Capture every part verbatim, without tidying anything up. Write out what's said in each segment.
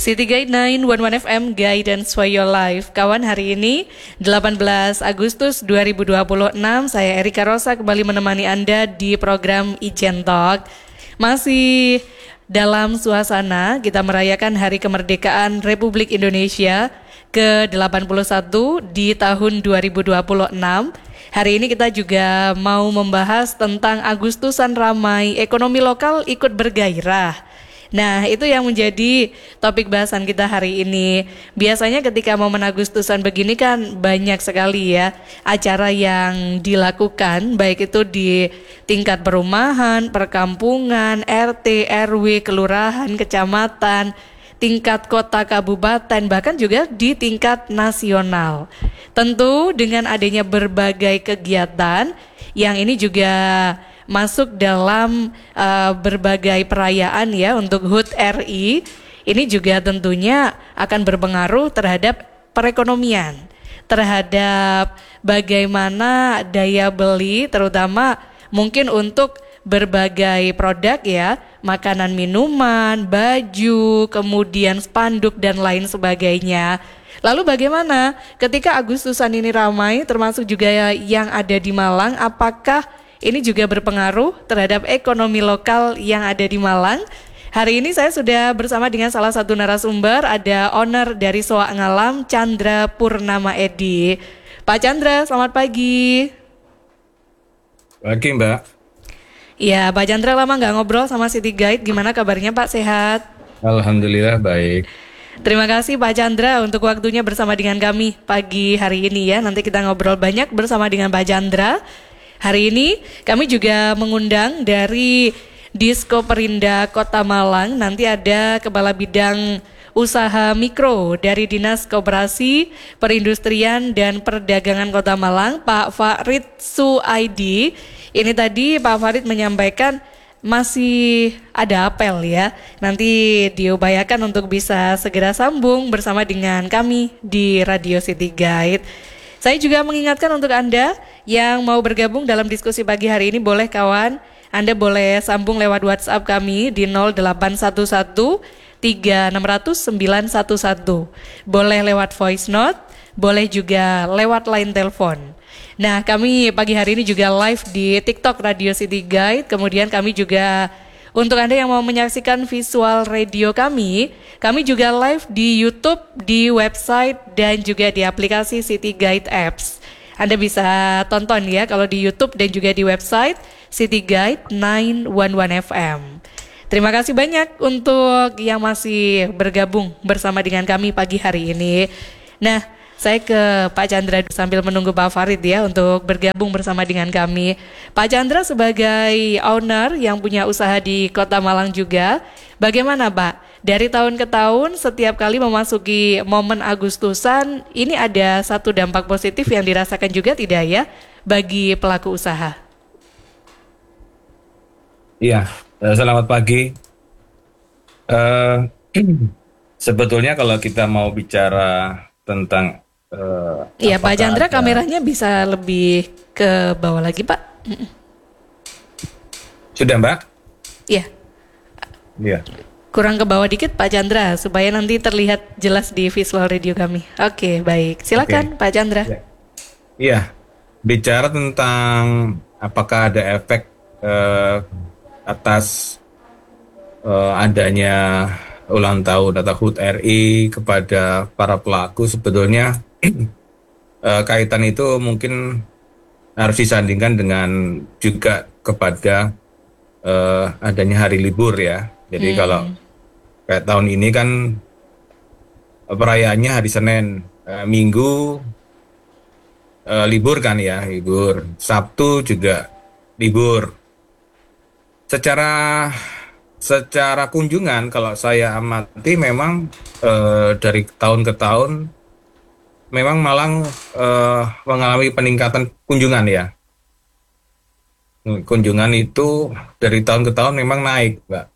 City Guide sembilan satu satu F M Guidance for Your Life. Kawan, hari ini delapan belas Agustus dua ribu dua puluh enam, saya Erika Rosa kembali menemani Anda di program Ijen Talk. Masih dalam suasana kita merayakan Hari Kemerdekaan Republik Indonesia ke delapan puluh satu di tahun dua ribu dua puluh enam. Hari ini kita juga mau membahas tentang Agustusan ramai, ekonomi lokal ikut bergairah. Nah, itu yang menjadi topik bahasan kita hari ini. Biasanya ketika momen Agustusan begini kan banyak sekali ya acara yang dilakukan, baik itu di tingkat perumahan, perkampungan, R T, R W, kelurahan, kecamatan, tingkat kota, kabupaten, bahkan juga di tingkat nasional. Tentu dengan adanya berbagai kegiatan yang ini juga masuk dalam uh, berbagai perayaan ya untuk H U T R I, ini juga tentunya akan berpengaruh terhadap perekonomian, terhadap bagaimana daya beli, terutama mungkin untuk berbagai produk ya, makanan, minuman, baju, kemudian spanduk dan lain sebagainya. Lalu bagaimana ketika Agustusan ini ramai, termasuk juga yang ada di Malang, apakah ini juga berpengaruh terhadap ekonomi lokal yang ada di Malang? Hari ini saya sudah bersama dengan salah satu narasumber, ada owner dari Soak Ngalam, Chandra Purnama Edi. Pak Chandra, selamat pagi. Pagi, Mbak. Ya, Pak Chandra lama nggak ngobrol sama City Guide, gimana kabarnya Pak, sehat? Alhamdulillah baik. Terima kasih Pak Chandra untuk waktunya bersama dengan kami pagi hari ini ya. Nanti kita ngobrol banyak bersama dengan Pak Chandra. Hari ini kami juga mengundang dari Disko Perinda Kota Malang. Nanti ada Kepala Bidang Usaha Mikro dari Dinas Koperasi, Perindustrian dan Perdagangan Kota Malang, Pak Farid Suaidi. Ini tadi Pak Farid menyampaikan masih ada apel ya. Nanti diupayakan untuk bisa segera sambung bersama dengan kami di Radio City Guide. Saya juga mengingatkan untuk Anda yang mau bergabung dalam diskusi pagi hari ini, boleh kawan, Anda boleh sambung lewat WhatsApp kami di nol delapan satu satu tiga enam nol nol sembilan satu satu. Boleh lewat voice note, boleh juga lewat line telepon. Nah, kami pagi hari ini juga live di TikTok Radio City Guide. Kemudian kami juga, untuk Anda yang mau menyaksikan visual radio kami, kami juga live di YouTube, di website, dan juga di aplikasi City Guide Apps. Anda bisa tonton ya kalau di YouTube dan juga di website City Guide sembilan satu satu F M. Terima kasih banyak untuk yang masih bergabung bersama dengan kami pagi hari ini. Nah, saya ke Pak Chandra sambil menunggu Pak Farid ya untuk bergabung bersama dengan kami. Pak Chandra sebagai owner yang punya usaha di Kota Malang juga, bagaimana Pak? Dari tahun ke tahun setiap kali memasuki momen Agustusan, ini ada satu dampak positif yang dirasakan juga tidak ya bagi pelaku usaha? Iya, selamat pagi. Uh, sebetulnya kalau kita mau bicara tentang Uh, iya Pak Chandra, ada... kameranya bisa lebih ke bawah lagi Pak. Sudah Mbak? Iya. Iya. Kurang ke bawah dikit Pak Chandra supaya nanti terlihat jelas di visual radio kami. Oke, baik. Silakan okay. Pak Chandra. Iya. Ya. Bicara tentang apakah ada efek uh, atas uh, adanya ulang tahun atau H U T R I kepada para pelaku, sebetulnya uh, kaitan itu mungkin harus disandingkan dengan juga kepada uh, adanya hari libur ya. Jadi hmm. kalau kayak tahun ini kan perayaannya hari Senin, uh, Minggu uh, libur kan ya, libur. Sabtu juga libur. Secara secara kunjungan kalau saya amati memang uh, dari tahun ke tahun memang Malang uh, mengalami peningkatan kunjungan ya. Kunjungan itu dari tahun ke tahun memang naik, Mbak.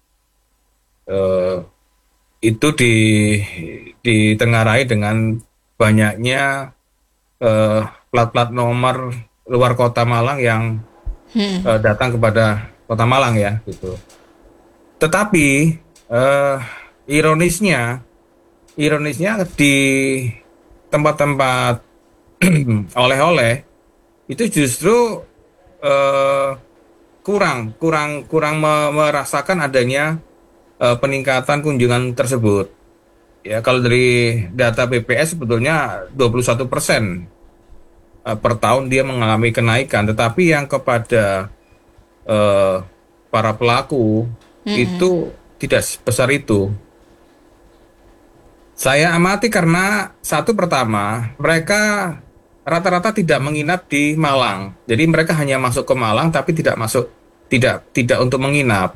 Uh, itu di ditengarai dengan banyaknya uh, plat-plat nomor luar kota Malang yang hmm. uh, datang kepada kota Malang ya, gitu. Tetapi uh, ironisnya, ironisnya di tempat-tempat oleh-oleh itu justru eh, kurang, kurang, kurang me- merasakan adanya eh, peningkatan kunjungan tersebut. Ya, kalau dari data B P S sebetulnya dua puluh satu persen eh, per tahun dia mengalami kenaikan, tetapi yang kepada eh, para pelaku Mm-mm. itu tidak sebesar itu. Saya amati karena satu pertama, mereka rata-rata tidak menginap di Malang. Jadi mereka hanya masuk ke Malang tapi tidak masuk tidak tidak untuk menginap.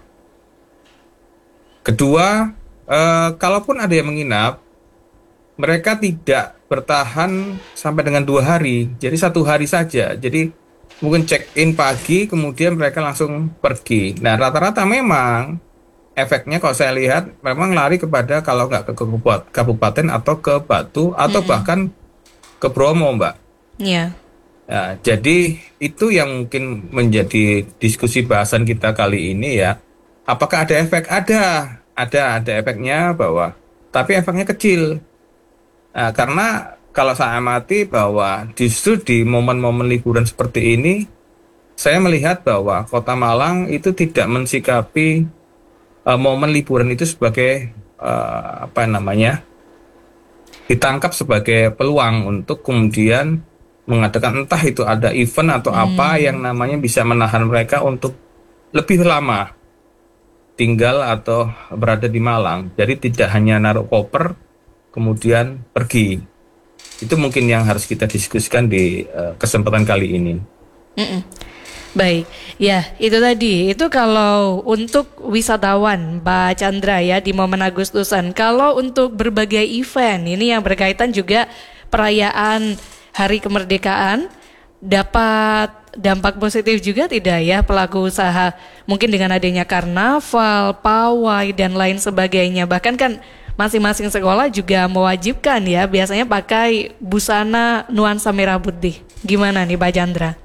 Kedua, eh, kalaupun ada yang menginap, mereka tidak bertahan sampai dengan dua hari. Jadi satu hari saja. Jadi mungkin check in pagi, kemudian mereka langsung pergi. Nah, rata-rata memang efeknya kalau saya lihat memang lari kepada kalau nggak ke kabupat- kabupaten atau ke Batu atau Mm-mm. bahkan ke Bromo, Mbak. Ya. Nah, jadi itu yang mungkin menjadi diskusi bahasan kita kali ini ya. Apakah ada efek? Ada, ada, ada efeknya bahwa, tapi efeknya kecil. Nah, karena kalau saya amati bahwa justru di momen-momen liburan seperti ini, saya melihat bahwa Kota Malang itu tidak mensikapi eh, momen liburan itu sebagai eh, apa namanya ditangkap sebagai peluang untuk kemudian mengadakan entah itu ada event atau apa yang Hmm. namanya bisa menahan mereka untuk lebih lama tinggal atau berada di Malang. Jadi tidak hanya naruh koper kemudian pergi. Itu mungkin yang harus kita diskusikan di eh, kesempatan kali ini. Mm-mm. Baik, ya itu tadi. Itu kalau untuk wisatawan, Mbak Chandra ya di momen Agustusan. Kalau untuk berbagai event, ini yang berkaitan juga perayaan Hari Kemerdekaan, dapat dampak positif juga tidak ya pelaku usaha? Mungkin dengan adanya karnaval, pawai, dan lain sebagainya. Bahkan kan masing-masing sekolah juga mewajibkan ya, biasanya pakai busana nuansa merah putih. Gimana nih Pak Chandra?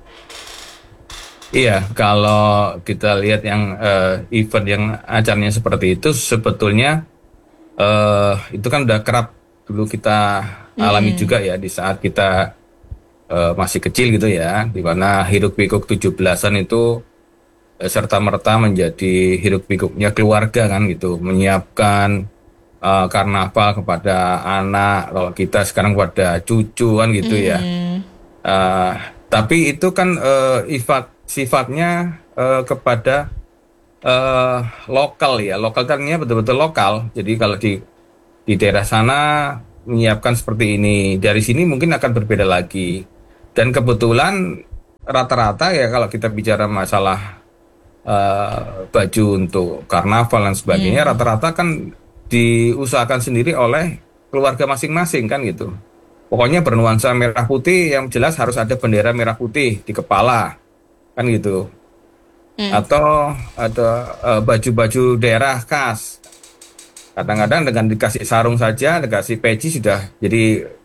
Iya, kalau kita lihat yang eh, event yang acaranya seperti itu, sebetulnya eh, itu kan udah kerap dulu kita alami Mm-mm. juga ya di saat kita eh, masih kecil gitu ya, di mana hiruk pikuk tujuh belasan itu eh, serta-merta menjadi hiruk pikuknya keluarga kan gitu, menyiapkan eh, karnaval kepada anak, kalau kita sekarang kepada cucu kan gitu ya. Mm-mm. Eh, tapi itu kan eh, ifat, sifatnya eh, kepada eh, lokal ya, lokal kan artinya betul-betul lokal. Jadi kalau di di daerah sana menyiapkan seperti ini, dari sini mungkin akan berbeda lagi. Dan kebetulan rata-rata ya kalau kita bicara masalah eh, baju untuk karnaval dan sebagainya, Mm. rata-rata kan diusahakan sendiri oleh keluarga masing-masing kan gitu. Pokoknya bernuansa merah putih yang jelas harus ada bendera merah putih di kepala kan gitu. Mm. Atau ada eh, baju-baju daerah khas. Kadang-kadang dengan dikasih sarung saja, dikasih peci sudah jadi